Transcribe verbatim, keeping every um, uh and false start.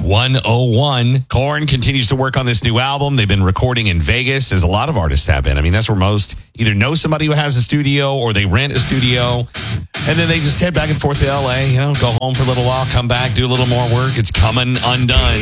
one oh one. Korn continues to work on this new album. They've been recording in Vegas, as a lot of artists have been. I mean, that's where most either know somebody who has a studio or they rent a studio. And then they just head back and forth to L A, you know, go home for a little while, come back, do a little more work. It's coming undone.